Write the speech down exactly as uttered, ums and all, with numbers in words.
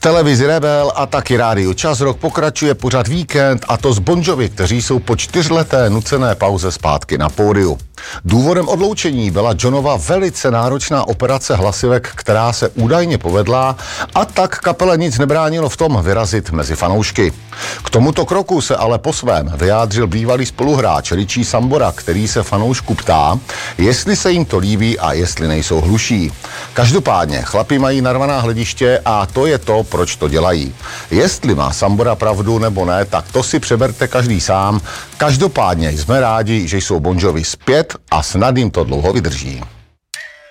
televizi Rebel a taky rádiu Čas Rock pokračuje pořad Víkend, a to s Bon Jovi, kteří jsou po čtyřleté nucené pauze zpátky na pódiu. Důvodem odloučení byla Johnova velice náročná operace hlasivek, která se údajně povedla, a tak kapele nic nebránilo v tom vyrazit mezi fanoušky. K tomuto kroku se ale po svém vyjádřil bývalý spoluhráč Richie Sambora, který se fanoušku ptá, jestli se jim to líbí a jestli nejsou hluší. Každopádně chlapi mají narvaná hlediště a to je to, proč to dělají. Jestli má Sambora pravdu nebo ne, tak to si přeberte každý sám. Každopádně jsme rádi, že jsou Bon Jovi zpět a snad jim to dlouho vydrží.